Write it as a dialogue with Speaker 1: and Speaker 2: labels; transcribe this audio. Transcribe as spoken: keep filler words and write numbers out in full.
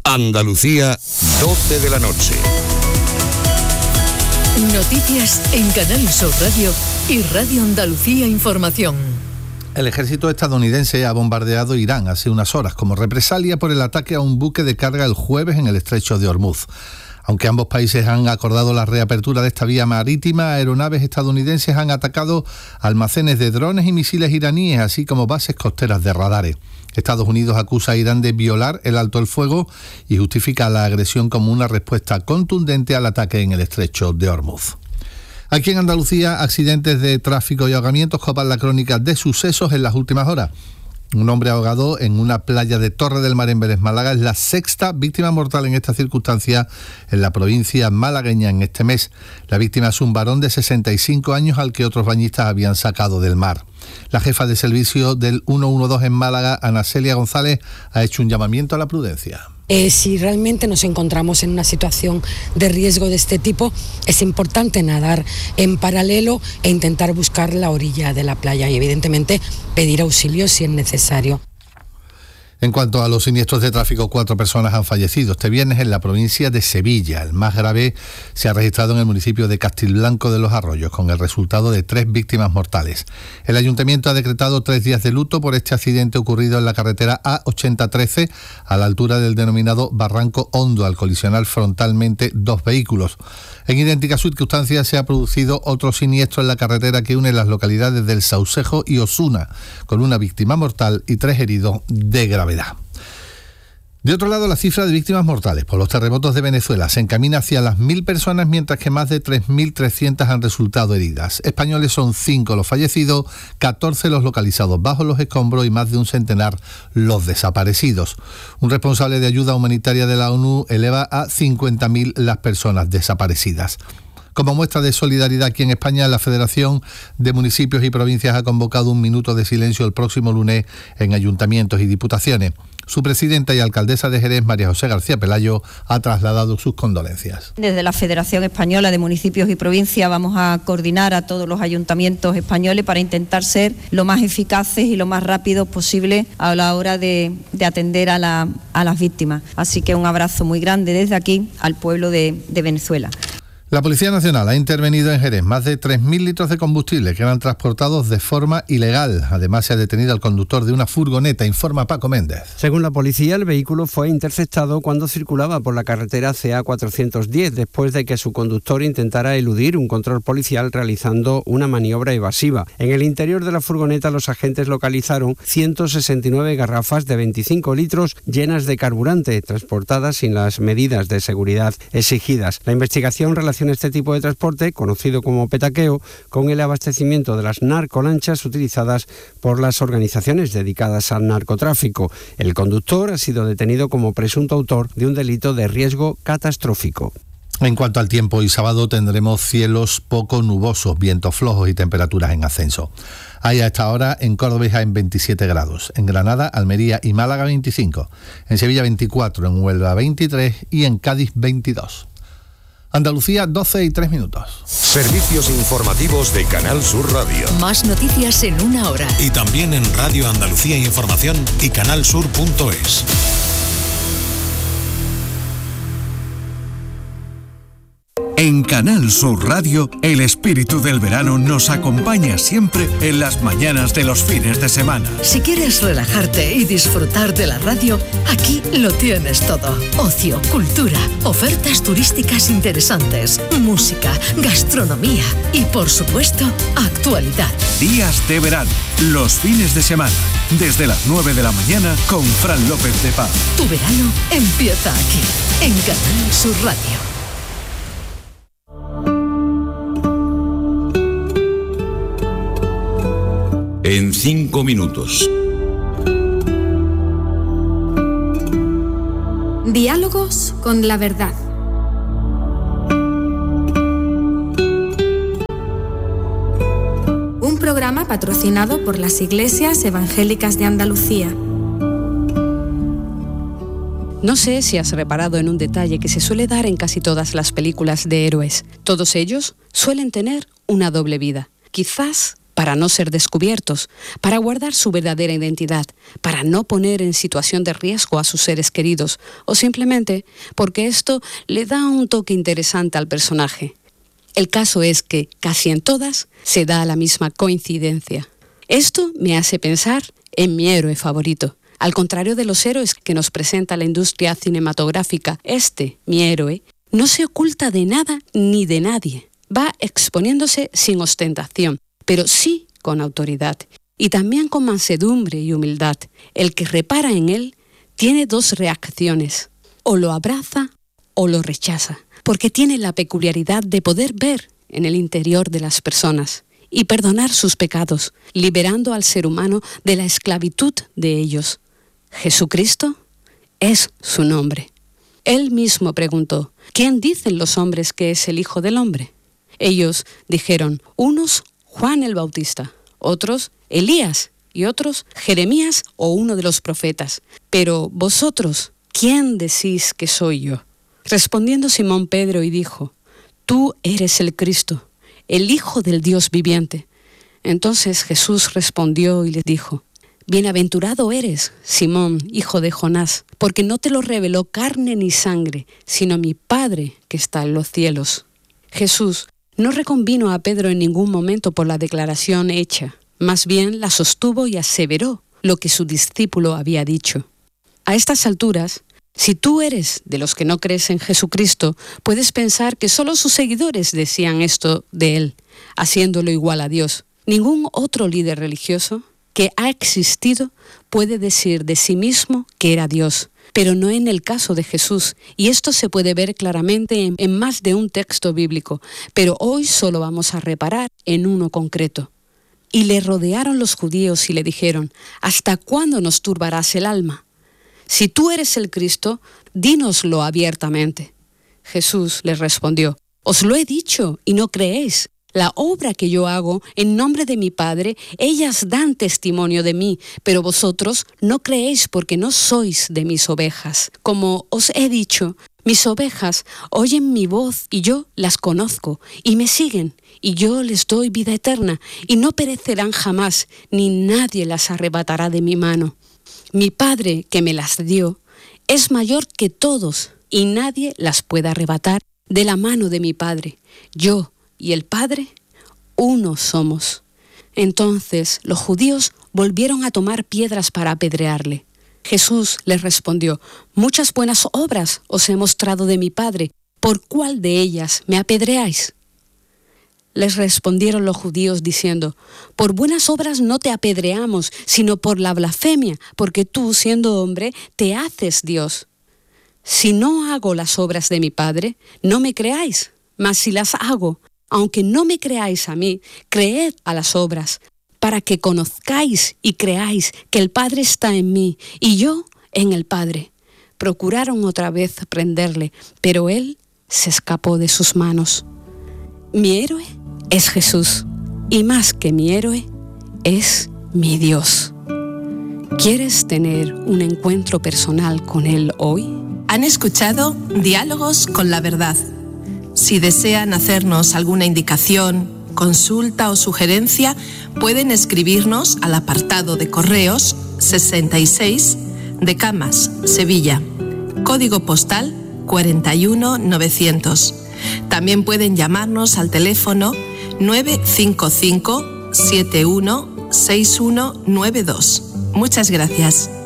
Speaker 1: Andalucía, doce de la noche.
Speaker 2: Noticias en Canal Sur Radio y Radio Andalucía Información.
Speaker 3: El ejército estadounidense ha bombardeado Irán hace unas horas como represalia por el ataque a un buque de carga el jueves en el estrecho de Hormuz. Aunque ambos países han acordado la reapertura de esta vía marítima, aeronaves estadounidenses han atacado almacenes de drones y misiles iraníes, así como bases costeras de radares. Estados Unidos acusa a Irán de violar el alto el fuego y justifica la agresión como una respuesta contundente al ataque en el estrecho de Hormuz. Aquí en Andalucía, accidentes de tráfico y ahogamientos copan la crónica de sucesos en las últimas horas. Un hombre ahogado en una playa de Torre del Mar en Vélez, Málaga, es la sexta víctima mortal en esta circunstancia en la provincia malagueña en este mes. La víctima es un varón de sesenta y cinco años al que otros bañistas habían sacado del mar. La jefa de servicio del ciento doce en Málaga, Ana Celia González, ha hecho un llamamiento a la prudencia.
Speaker 4: Eh, si realmente nos encontramos en una situación de riesgo de este tipo, es importante nadar en paralelo e intentar buscar la orilla de la playa y evidentemente pedir auxilio si es necesario.
Speaker 3: En cuanto a los siniestros de tráfico, cuatro personas han fallecido este viernes en la provincia de Sevilla. El más grave se ha registrado en el municipio de Castilblanco de los Arroyos, con el resultado de tres víctimas mortales. El ayuntamiento ha decretado tres días de luto por este accidente ocurrido en la carretera A ochenta trece, a la altura del denominado Barranco Hondo, al colisionar frontalmente dos vehículos. En idénticas circunstancias se ha producido otro siniestro en la carretera que une las localidades del Saucejo y Osuna, con una víctima mortal y tres heridos de gravedad. De otro lado, la cifra de víctimas mortales por los terremotos de Venezuela se encamina hacia las mil personas, mientras que más de tres mil trescientas han resultado heridas. Españoles son cinco los fallecidos, catorce los localizados bajo los escombros y más de un centenar los desaparecidos. Un responsable de ayuda humanitaria de la ONU eleva a cincuenta mil las personas desaparecidas. Como muestra de solidaridad aquí en España, la Federación de Municipios y Provincias ha convocado un minuto de silencio el próximo lunes en ayuntamientos y diputaciones. Su presidenta y alcaldesa de Jerez, María José García Pelayo, ha trasladado sus condolencias.
Speaker 5: Desde la Federación Española de Municipios y Provincias vamos a coordinar a todos los ayuntamientos españoles para intentar ser lo más eficaces y lo más rápidos posible a la hora de, de atender a, la, a las víctimas. Así que un abrazo muy grande desde aquí al pueblo de, de Venezuela.
Speaker 3: La Policía Nacional ha intervenido en Jerez más de tres mil litros de combustible que eran transportados de forma ilegal. Además, se ha detenido al conductor de una furgoneta, informa Paco Méndez.
Speaker 6: Según la policía, el vehículo fue interceptado cuando circulaba por la carretera C A cuatrocientos diez, después de que su conductor intentara eludir un control policial realizando una maniobra evasiva. En el interior de la furgoneta, los agentes localizaron ciento sesenta y nueve garrafas de veinticinco litros llenas de carburante, transportadas sin las medidas de seguridad exigidas. La investigación relaciona este tipo de transporte, conocido como petaqueo, con el abastecimiento de las narcolanchas utilizadas por las organizaciones dedicadas al narcotráfico. El conductor ha sido detenido como presunto autor de un delito de riesgo catastrófico.
Speaker 3: En cuanto al tiempo, hoy sábado tendremos cielos poco nubosos, vientos flojos y temperaturas en ascenso. Hay a esta hora en Córdoba en veintisiete grados, en Granada, Almería y Málaga veinticinco, en Sevilla veinticuatro, en Huelva veintitrés y en Cádiz veintidós. Andalucía, doce y tres minutos.
Speaker 1: Servicios informativos de Canal Sur Radio.
Speaker 2: Más noticias en una hora.
Speaker 7: Y también en Radio Andalucía Información y canalsur punto es.
Speaker 8: En Canal Sur Radio, el espíritu del verano nos acompaña siempre en las mañanas de los fines de semana.
Speaker 2: Si quieres relajarte y disfrutar de la radio, aquí lo tienes todo. Ocio, cultura, ofertas turísticas interesantes, música, gastronomía y, por supuesto, actualidad.
Speaker 8: Días de verano, los fines de semana, desde las nueve de la mañana con Fran López de Paz.
Speaker 2: Tu verano empieza aquí, en Canal Sur Radio.
Speaker 1: En cinco minutos.
Speaker 9: Diálogos con la verdad. Un programa patrocinado por las Iglesias Evangélicas de Andalucía.
Speaker 10: No sé si has reparado en un detalle que se suele dar en casi todas las películas de héroes. Todos ellos suelen tener una doble vida. Quizás para no ser descubiertos, para guardar su verdadera identidad, para no poner en situación de riesgo a sus seres queridos, o simplemente porque esto le da un toque interesante al personaje. El caso es que, casi en todas, se da la misma coincidencia. Esto me hace pensar en mi héroe favorito. Al contrario de los héroes que nos presenta la industria cinematográfica, este, mi héroe, no se oculta de nada ni de nadie. Va exponiéndose sin ostentación, pero sí con autoridad y también con mansedumbre y humildad. El que repara en él tiene dos reacciones: o lo abraza o lo rechaza, porque tiene la peculiaridad de poder ver en el interior de las personas y perdonar sus pecados, liberando al ser humano de la esclavitud de ellos. Jesucristo es su nombre. Él mismo preguntó: ¿quién dicen los hombres que es el Hijo del Hombre? Ellos dijeron: unos Juan el Bautista, otros Elías y otros Jeremías o uno de los profetas. Pero vosotros, ¿quién decís que soy yo? Respondiendo Simón Pedro y dijo: tú eres el Cristo, el Hijo del Dios viviente. Entonces Jesús respondió y les dijo: bienaventurado eres, Simón, hijo de Jonás, porque no te lo reveló carne ni sangre, sino mi Padre que está en los cielos. Jesús no reconvino a Pedro en ningún momento por la declaración hecha, más bien la sostuvo y aseveró lo que su discípulo había dicho. A estas alturas, si tú eres de los que no crees en Jesucristo, puedes pensar que solo sus seguidores decían esto de él, haciéndolo igual a Dios. Ningún otro líder religioso que ha existido puede decir de sí mismo que era Dios, pero no en el caso de Jesús, y esto se puede ver claramente en, en más de un texto bíblico, pero hoy solo vamos a reparar en uno concreto. Y le rodearon los judíos y le dijeron: ¿hasta cuándo nos turbarás el alma? Si tú eres el Cristo, dínoslo abiertamente. Jesús les respondió: os lo he dicho y no creéis. La obra que yo hago en nombre de mi Padre, ellas dan testimonio de mí, pero vosotros no creéis porque no sois de mis ovejas. Como os he dicho, mis ovejas oyen mi voz y yo las conozco y me siguen, y yo les doy vida eterna y no perecerán jamás, ni nadie las arrebatará de mi mano. Mi Padre que me las dio es mayor que todos y nadie las puede arrebatar de la mano de mi Padre. Yo y el Padre, uno somos. Entonces los judíos volvieron a tomar piedras para apedrearle. Jesús les respondió: muchas buenas obras os he mostrado de mi Padre, ¿por cuál de ellas me apedreáis? Les respondieron los judíos diciendo: por buenas obras no te apedreamos, sino por la blasfemia, porque tú, siendo hombre, te haces Dios. Si no hago las obras de mi Padre, no me creáis, mas si las hago, aunque no me creáis a mí, creed a las obras, para que conozcáis y creáis que el Padre está en mí y yo en el Padre. Procuraron otra vez prenderle, pero él se escapó de sus manos. Mi héroe es Jesús, y más que mi héroe, es mi Dios. ¿Quieres tener un encuentro personal con Él hoy?
Speaker 11: Han escuchado Diálogos con la Verdad. Si desean hacernos alguna indicación, consulta o sugerencia, pueden escribirnos al apartado de correos sesenta y seis de Camas, Sevilla, código postal cuarenta y uno novecientos. También pueden llamarnos al teléfono nueve cinco cinco, siete uno, seis uno nueve dos. Muchas gracias.